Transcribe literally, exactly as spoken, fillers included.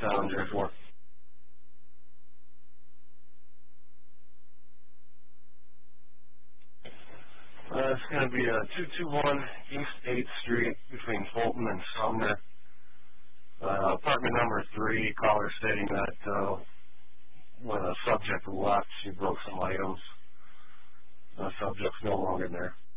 seven zero four. Uh, it's going to be a two two one East eighth Street between Fulton and Sumner. Uh, apartment number three, caller stating that uh, when a subject left, she broke some items. The subject's no longer there.